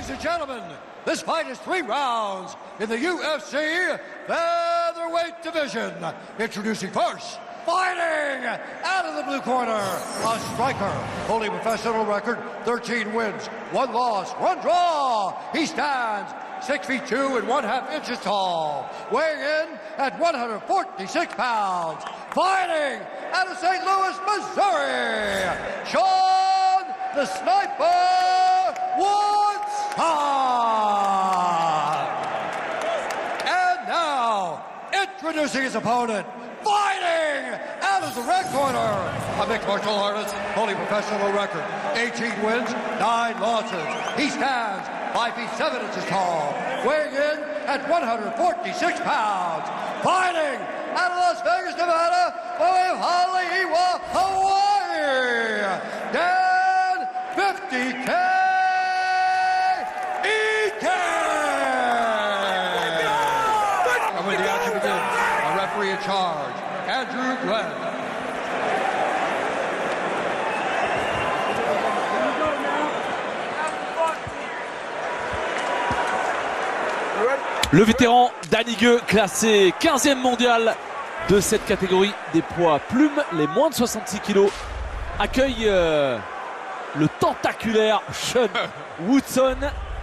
Ladies and gentlemen, this fight is 3 rounds in the UFC featherweight division. Introducing first, fighting out of the blue corner, a striker holding professional record, 13 wins, 1 loss, 1 draw. He stands 6 feet 2 and 1/2 inches tall, weighing in at 146 pounds. Fighting out of St. Louis, Missouri, Sean the Sniper Woods. And now, introducing his opponent, fighting out of the red corner, a mixed martial artist holding professional record, 18 wins, 9 losses. He stands 5 feet 7 inches tall, weighing in at 146 pounds. Fighting out of Las Vegas, Nevada, from Hollywood, Hawaii, Dan 50K EK. And when the action begins, a referee in charge, Andrew Glenn. Le vétéran Danny Gueux, classé 15e mondial de cette catégorie des poids plumes, les moins de 66 kg, accueille le tentaculaire Sean Woodson,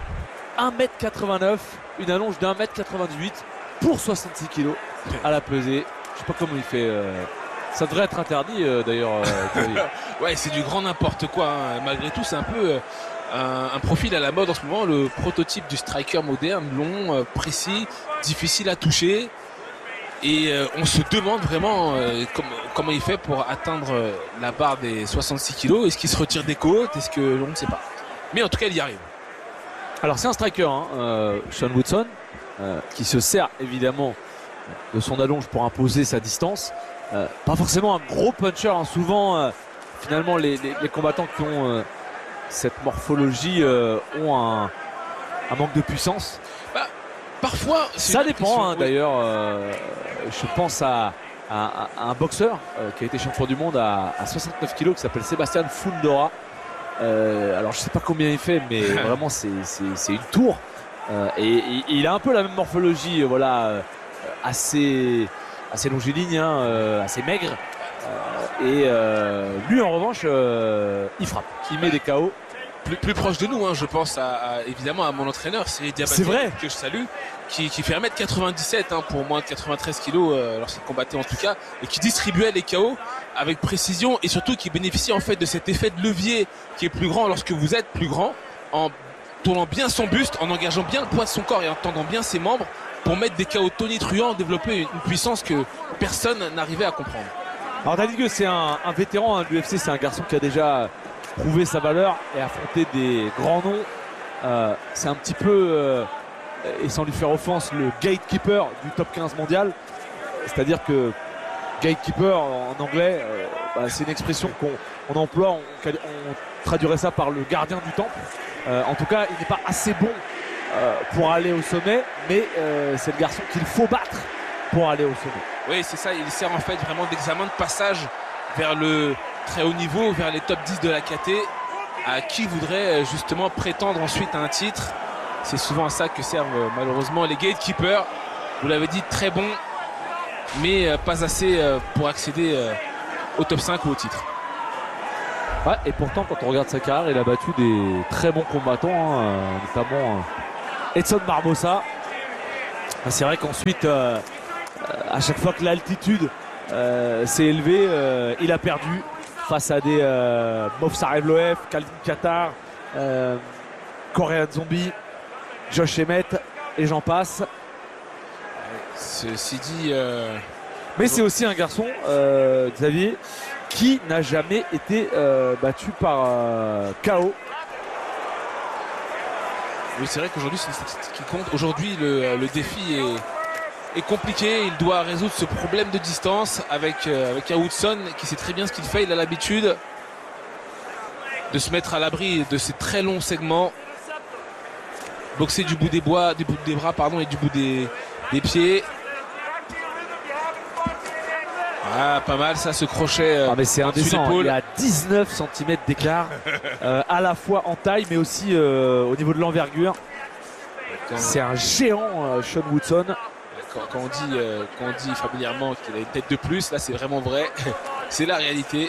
1m89, une allonge d'1m98 pour 66 kg à la pesée. Je sais pas comment il fait. Ça devrait être interdit d'ailleurs. Ouais, c'est du grand n'importe quoi, hein. Malgré tout, c'est un peu un profil à la mode en ce moment, le prototype du striker moderne, long, précis, difficile à toucher. Et on se demande vraiment comment il fait pour atteindre la barre des 66 kilos. Est-ce qu'il se retire des côtes? Est-ce que on ne sait pas. Mais en tout cas, il y arrive. Alors c'est un striker, hein, Sean Woodson, qui se sert évidemment de son allonge pour imposer sa distance. Pas forcément un gros puncher, hein. Souvent finalement les combattants qui ont cette morphologie ont un manque de puissance. Bah, parfois ça dépend, hein, d'ailleurs. Je pense à un boxeur qui a été champion du monde à 69 kg qui s'appelle Sébastien Fundora. Alors je sais pas combien il fait, mais vraiment c'est une tour. Et il a un peu la même morphologie, voilà, assez longiligne, hein, assez maigre. Et lui en revanche il frappe, il met des KO. Plus proche de nous, hein, je pense évidemment à mon entraîneur Cyril Diabaté, que je salue, qui fait 1m97, hein, pour moins de 93 kg lorsqu'il combattait en tout cas, et qui distribuait les KO avec précision, et surtout qui bénéficie en fait de cet effet de levier qui est plus grand lorsque vous êtes plus grand, en tournant bien son buste, en engageant bien le poids de son corps et en tendant bien ses membres pour mettre des KO tonitruants, développer une puissance que personne n'arrivait à comprendre. Alors Danny Gueux, c'est un vétéran, hein, de l'UFC, c'est un garçon qui a déjà prouvé sa valeur et affronté des grands noms. C'est un petit peu, et sans lui faire offense, le gatekeeper du top 15 mondial. C'est-à-dire que gatekeeper en anglais, c'est une expression qu'on emploie, on traduirait ça par le gardien du temple. En tout cas, il n'est pas assez bon pour aller au sommet, mais c'est le garçon qu'il faut battre pour aller au sommet. Oui, c'est ça, il sert en fait vraiment d'examen de passage vers le très haut niveau, vers les top 10 de la KT, à qui voudrait justement prétendre ensuite à un titre. C'est souvent à ça que servent malheureusement les gatekeepers. Vous l'avez dit, très bon, mais pas assez pour accéder au top 5 ou au titre. Ouais, et pourtant quand on regarde sa carrière, il a battu des très bons combattants, hein, notamment Edson Barbosa. C'est vrai qu'ensuite à chaque fois que l'altitude s'est élevée, il a perdu face à des Movsar Evloev, Calvin Kattar, Korean Zombie, Josh Emmett et j'en passe. Ceci dit, mais c'est aussi un garçon, Xavier, qui n'a jamais été battu par KO. Oui, c'est vrai qu'aujourd'hui c'est une statistique qui compte. Aujourd'hui le défi est compliqué. Il doit résoudre ce problème de distance avec un Woodson qui sait très bien ce qu'il fait. Il a l'habitude de se mettre à l'abri de ces très longs segments, boxer du bout des bras et du bout des pieds. Ah, pas mal ça, ce crochet. Mais c'est indécent. Il y a 19 cm d'écart, à la fois en taille, mais aussi au niveau de l'envergure. C'est un géant, Sean Woodson. Quand on dit familièrement qu'il a une tête de plus, là c'est vraiment vrai. C'est la réalité.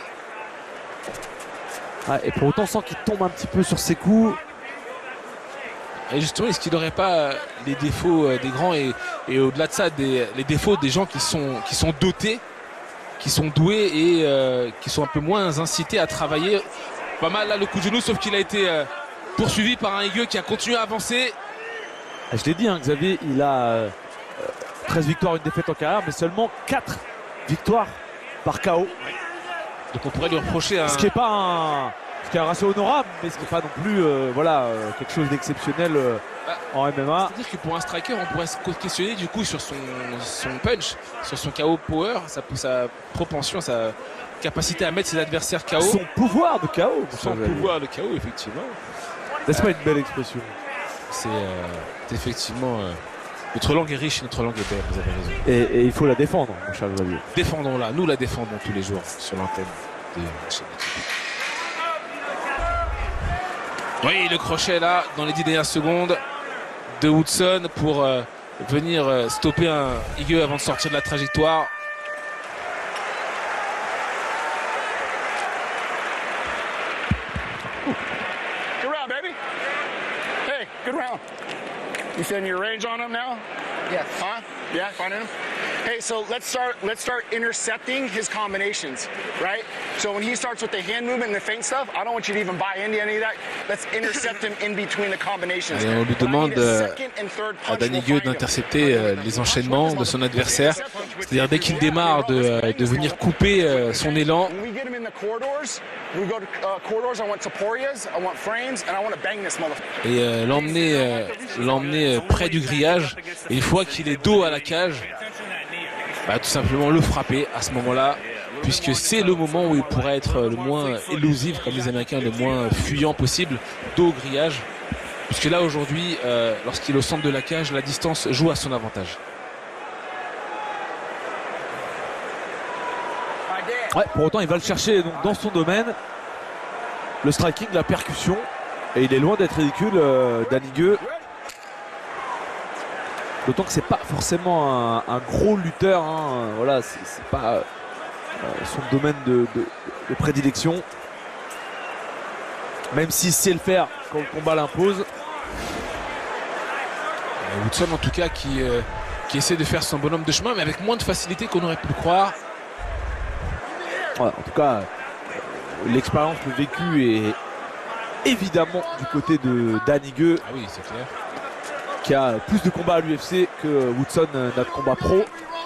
Et pour autant, on sent qu'il tombe un petit peu sur ses coups. Et justement, est-ce qu'il n'aurait pas les défauts des grands et au-delà de ça, les défauts des gens qui sont dotés, qui sont doués et qui sont un peu moins incités à travailler? Pas mal là le coup de genou, sauf qu'il a été poursuivi par un Higueux qui a continué à avancer. Je l'ai dit, Xavier, il a 13 victoires, une défaite en carrière, mais seulement 4 victoires par KO. Donc on pourrait lui reprocher ce qui est un ratio honorable, mais ce qui n'est pas non plus quelque chose d'exceptionnel en MMA. C'est-à-dire que pour un striker, on pourrait se questionner du coup sur son punch, sur son KO power, sa propension, sa capacité à mettre ses adversaires KO. Son pouvoir de KO. Son pouvoir de KO, effectivement. N'est-ce pas une belle expression? C'est effectivement... notre langue est riche, notre langue est belle, vous avez raison. Et il faut la défendre, mon cher Xavier. Défendons-la, nous la défendons tous les jours sur l'antenne de la chaîne YouTube. Oui, le crochet là, dans les 10 dernières secondes de Woodson pour venir stopper un Higueux avant de sortir de la trajectoire. Good round, baby. Hey, good round. You feeling your range on him now? Yes. Huh? Yeah, finding him. Hey, so let's start intercepting his combinations, right? So when he starts with the hand movement and the feint stuff, I don't want you to even buy into any of that. Let's intercept him in between the combinations. Et on lui demande à Dan Higueux d'intercepter les enchaînements de son adversaire. C'est-à-dire dès qu'il démarre de venir couper son élan. Et l'emmener près du grillage. Et une fois qu'il est dos à la cage, tout simplement le frapper à ce moment-là, puisque c'est le moment où il pourrait être le moins élusif, comme les Américains, le moins fuyant possible, dos au grillage. Puisque là aujourd'hui, lorsqu'il est au centre de la cage, la distance joue à son avantage. Pour autant, il va le chercher donc, dans son domaine. Le striking, la percussion. Et il est loin d'être ridicule, Dan Higueux. D'autant que c'est pas forcément un gros lutteur. Voilà, c'est pas son domaine de prédilection. Même s'il sait le faire quand le combat l'impose. Woodson en tout cas qui essaie de faire son bonhomme de chemin, mais avec moins de facilité qu'on aurait pu le croire. En tout cas, l'expérience, le vécu est évidemment du côté de Dan Higueux. Ah oui, c'est clair. Qui a plus de combats à l'UFC que Woodson n'a de combats pro.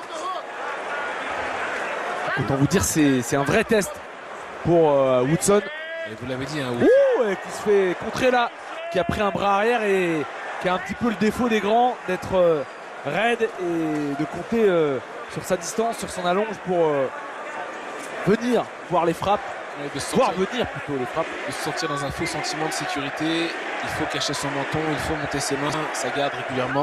Autant vous dire, c'est un vrai test pour Woodson. Et vous l'avez dit, qui se fait contrer là, qui a pris un bras arrière et qui a un petit peu le défaut des grands d'être raide et de compter sur sa distance, sur son allonge pour venir voir les frappes. Voir venir plutôt les frappes. De se sentir dans un faux sentiment de sécurité. Il faut cacher son menton, il faut monter ses mains. Ça garde régulièrement.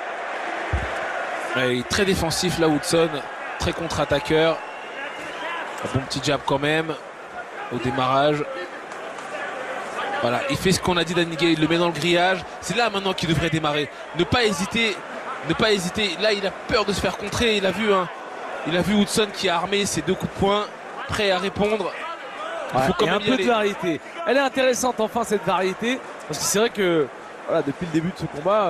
Il est très défensif là, Woodson. Très contre-attaqueur. Un bon petit jab quand même au démarrage. Voilà, il fait ce qu'on a dit Dan Higueux, il le met dans le grillage. C'est là maintenant qu'il devrait démarrer. Ne pas hésiter. Là, il a peur de se faire contrer. Il a vu Woodson qui a armé ses 2 coups de poing, prêt à répondre. Il faut quand même un peu de variété. Elle est intéressante enfin cette variété, parce que c'est vrai que depuis le début de ce combat,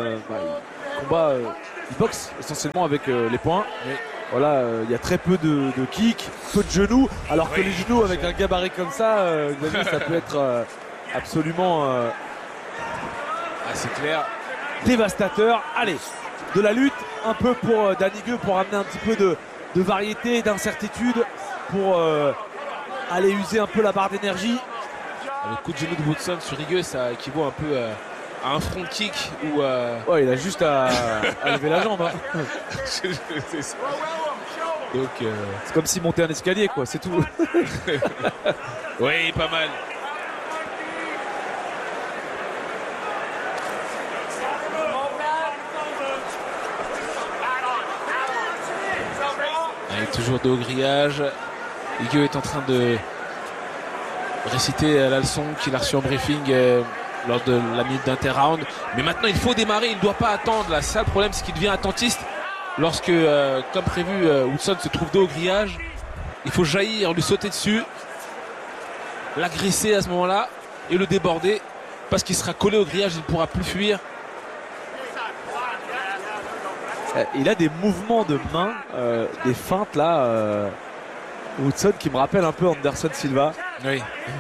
il boxe essentiellement avec les poings. Oui. Voilà, il y a très peu de kicks, peu de genoux, alors que les genoux avec un gabarit comme ça, ça peut être absolument c'est clair, dévastateur. Allez, de la lutte un peu pour Dan Higueux, pour amener un petit peu de variété, d'incertitude, pour aller user un peu la barre d'énergie. Le coup de genou de Woodson sur Higueux, ça équivaut un peu à un front kick ou il a juste à lever la jambe. C'est ça. Donc c'est comme si monter un escalier, quoi, c'est tout. Oui, pas mal. Toujours dos au grillage. Higueux est en train de réciter la leçon qu'il a reçue en briefing lors de la minute d'inter-round. Mais maintenant, il faut démarrer, il ne doit pas attendre. Là, c'est ça le problème, c'est qu'il devient attentiste. Lorsque, comme prévu, Woodson se trouve dos au grillage, il faut jaillir, lui sauter dessus, l'agresser à ce moment-là et le déborder parce qu'il sera collé au grillage, il ne pourra plus fuir. Il a des mouvements de main, des feintes là, Woodson, qui me rappelle un peu Anderson Silva. Oui.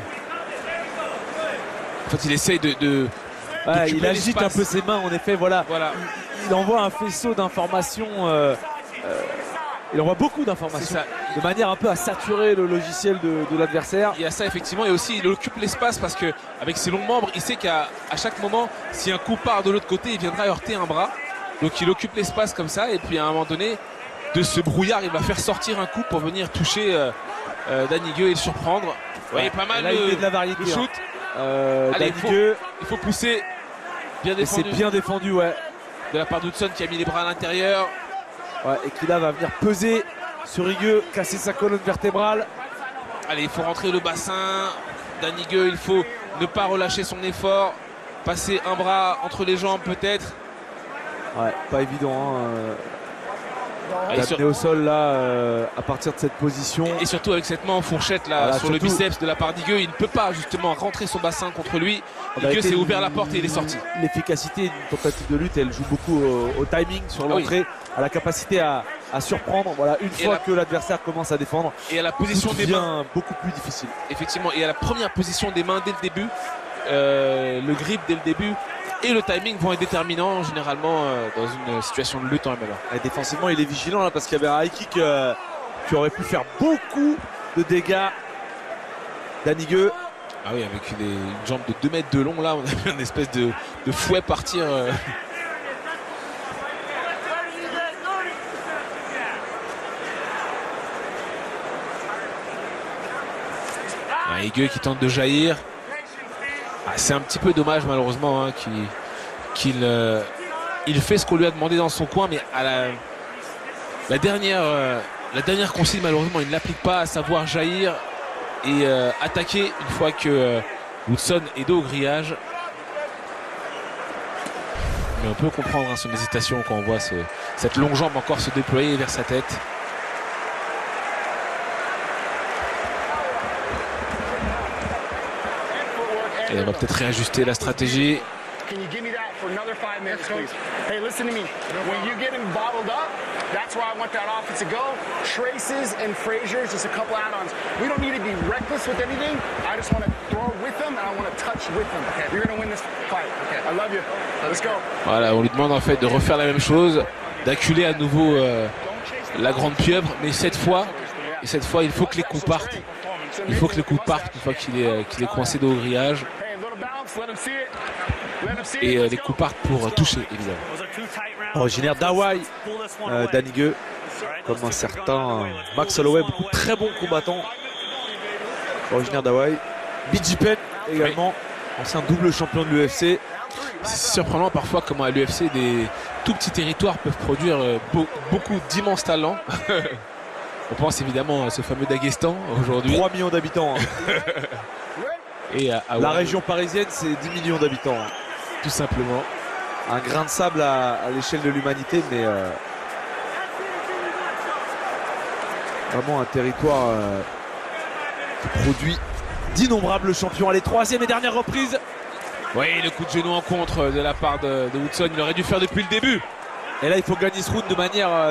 En fait, il essaye ouais, il agite un peu ses mains, en effet, voilà. Il envoie un faisceau d'informations, il envoie beaucoup d'informations, de manière un peu à saturer le logiciel de l'adversaire. Il y a ça effectivement, et aussi il occupe l'espace parce que avec ses longs membres, il sait qu'à chaque moment, si un coup part de l'autre côté, il viendra heurter un bras. Donc il occupe l'espace comme ça, et puis à un moment donné, de ce brouillard, il va faire sortir un coup pour venir toucher Dan Higueux et le surprendre. Vous voyez pas mal de la variété, le shoot. Allez, il faut pousser. Bien défendu. C'est bien défendu, ouais. De la part d'Woodson qui a mis les bras à l'intérieur. Ouais, et qui là va venir peser sur Higueux, casser sa colonne vertébrale. Allez, il faut rentrer le bassin. Dan Higueux, il faut ne pas relâcher son effort. Passer un bras entre les jambes peut-être. Ouais, pas évident. D'amener au sol là, à partir de cette position. Et surtout avec cette main en fourchette là, voilà, sur le biceps de la part d'Higueux, il ne peut pas justement rentrer son bassin contre lui. Higueux s'est ouvert la porte et il est sorti. L'efficacité d'une tentative de lutte, elle joue beaucoup au timing sur l'entrée, à la capacité à surprendre. Voilà, une fois que l'adversaire commence à défendre, et à la position des mains beaucoup plus difficile. Effectivement, et à la première position des mains dès le début, le grip dès le début. Et le timing vont être déterminants généralement dans une situation de lutte en MMA. Et défensivement, il est vigilant là parce qu'il y avait un high kick qui aurait pu faire beaucoup de dégâts. Dan Higueux. Ah oui, avec une jambe de 2 mètres de long là, on a vu une espèce de fouet partir. Higueux qui tente de jaillir. C'est un petit peu dommage malheureusement qu'il fait ce qu'on lui a demandé dans son coin, mais à la dernière consigne malheureusement il ne l'applique pas, à savoir jaillir et attaquer une fois que Woodson est dos au grillage. Mais on peut comprendre son hésitation quand on voit cette longue jambe encore se déployer vers sa tête. Et on va peut-être réajuster la stratégie. Can you give me that for another 5 minutes, please? Hey, listen to me. When you get him bottled up, that's why I want that offensive go. Traces and Frazier's, just a couple add-ons. We don't need to be reckless with anything. I just want to throw with them and I want to touch with them. Okay. You're going to win this fight. Okay. I love you. Let's go. Voilà, on lui demande en fait de refaire la même chose, d'acculer à nouveau la grande pieuvre, mais cette fois, il faut que les coups partent. Il faut que les coups partent une fois qu'il est coincé dos au grillage. Et les coups partent pour toucher, évidemment. Originaire d'Hawaï, Dan Higueux, comme un certain Max Holloway, beaucoup de très bons combattants. Originaire d'Hawaï. BJ Penn également, ancien double champion de l'UFC. C'est surprenant parfois comment à l'UFC des tout petits territoires peuvent produire beaucoup d'immenses talents. On pense évidemment à ce fameux Daghestan aujourd'hui. 3 millions d'habitants. Et la région parisienne, c'est 10 millions d'habitants. Tout simplement. Un grain de sable à l'échelle de l'humanité, mais vraiment un territoire qui produit d'innombrables champions. Allez, troisième et dernière reprise. Oui, le coup de genou en contre de la part de Woodson. Il aurait dû faire depuis le début. Et là, il faut gagner ce round de manière